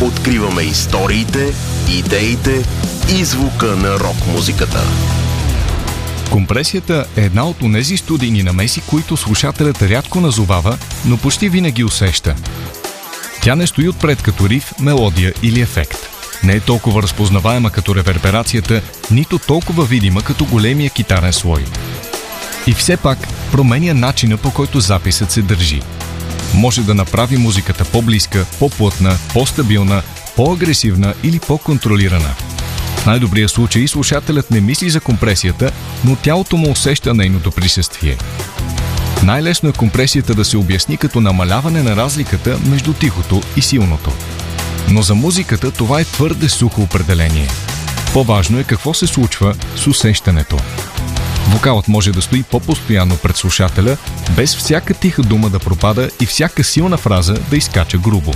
Откриваме историите, идеите и звука на рок-музиката. Компресията е една от онези студийни намеси, които слушателят рядко назовава, но почти винаги усеща. Тя не стои отпред като риф, мелодия или ефект. Не е толкова разпознаваема като реверберацията, нито толкова видима като големия китарен слой. И все пак променя начина, по който записът се държи. Може да направи музиката по-близка, по-плътна, по-стабилна, по-агресивна или по-контролирана. В най-добрия случай слушателят не мисли за компресията, но тялото му усеща нейното присъствие. Най-лесно е компресията да се обясни като намаляване на разликата между тихото и силното. Но за музиката това е твърде сухо определение. По-важно е какво се случва с усещането. Вокалът може да стои по-постоянно пред слушателя, без всяка тиха дума да пропада и всяка силна фраза да изкача грубо.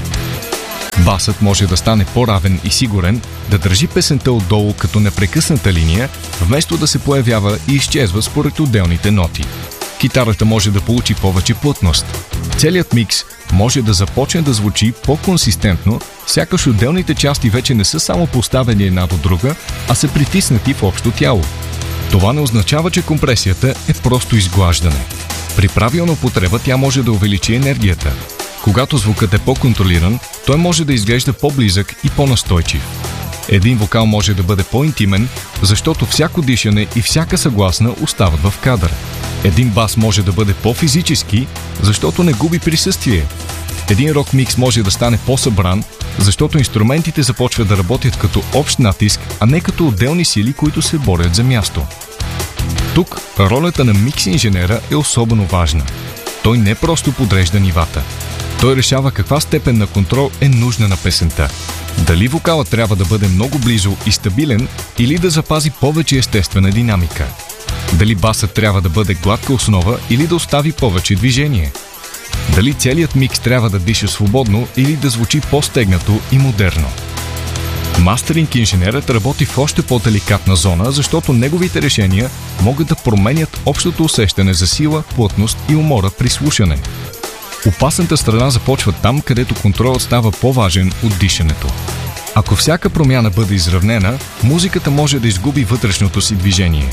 Басът може да стане по-равен и сигурен, да държи песента отдолу като непрекъсната линия, вместо да се появява и изчезва според отделните ноти. Китарата може да получи повече плътност. Целият микс може да започне да звучи по-консистентно, сякаш отделните части вече не са само поставени една до друга, а са притиснати в общо тяло. Това не означава, че компресията е просто изглаждане. При правилна употреба тя може да увеличи енергията. Когато звукът е по-контролиран, той може да изглежда по-близък и по-настойчив. Един вокал може да бъде по-интимен, защото всяко дишане и всяка съгласна остават в кадър. Един бас може да бъде по-физически, защото не губи присъствие. Един рок микс може да стане по-събран, защото инструментите започват да работят като общ натиск, а не като отделни сили, които се борят за място. Тук ролята на микс-инженера е особено важна. Той не просто подрежда нивата. Той решава каква степен на контрол е нужна на песента. Дали вокалът трябва да бъде много близо и стабилен или да запази повече естествена динамика. Дали басът трябва да бъде гладка основа или да остави повече движение. Дали целият микс трябва да диша свободно или да звучи по-стегнато и модерно. Мастеринг инженерът работи в още по-деликатна зона, защото неговите решения могат да променят общото усещане за сила, плътност и умора при слушане. Опасната страна започва там, където контролът става по-важен от дишането. Ако всяка промяна бъде изравнена, музиката може да изгуби вътрешното си движение.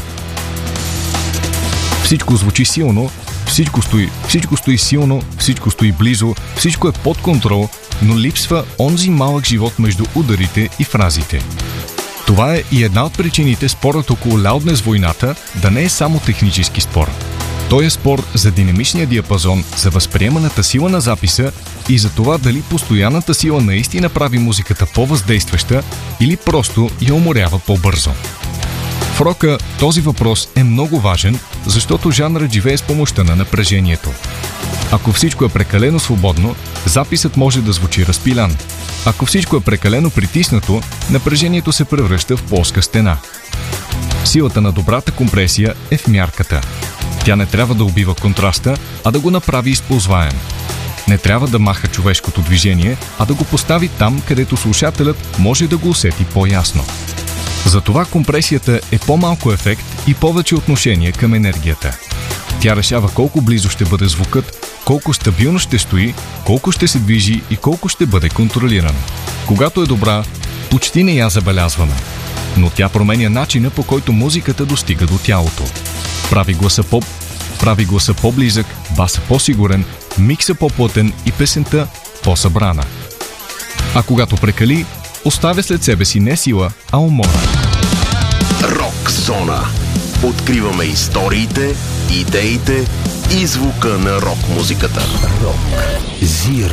Всичко звучи силно, всичко стои силно, всичко стои близо, всичко е под контрол, но липсва онзи малък живот между ударите и фразите. Това е и една от причините спорът около Loudness войната да не е само технически спор. Той е спор за динамичния диапазон, за възприеманата сила на записа и за това дали постоянната сила наистина прави музиката по-въздействаща или просто я уморява по-бързо. В рока този въпрос е много важен, защото жанрът живее с помощта на напрежението. Ако всичко е прекалено свободно, записът може да звучи разпилян. Ако всичко е прекалено притиснато, напрежението се превръща в плоска стена. Силата на добрата компресия е в мярката. Тя не трябва да убива контраста, а да го направи използваем. Не трябва да маха човешкото движение, а да го постави там, където слушателят може да го усети по-ясно. Затова компресията е по-малко ефект и повече отношение към енергията. Тя решава колко близо ще бъде звукът, колко стабилно ще стои, колко ще се движи и колко ще бъде контролиран. Когато е добра, почти не я забелязваме. Но тя променя начина, по който музиката достига до тялото. Прави гласа по-близък, баса по-сигурен, микса по-плътен и песента по-събрана. А когато прекали, оставя след себе си не сила, а умора. Рок зона. Откриваме историите, идеите и звука на рок-музиката. Рок. Зир.